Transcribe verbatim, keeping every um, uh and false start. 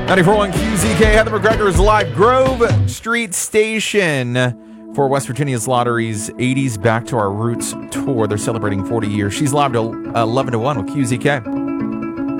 ninety-four point one Q Z K, Heather McGregor's live Grove Street Station for West Virginia's Lottery's eighties Back to Our Roots tour. They're celebrating forty years. She's live till eleven to one with Q Z K.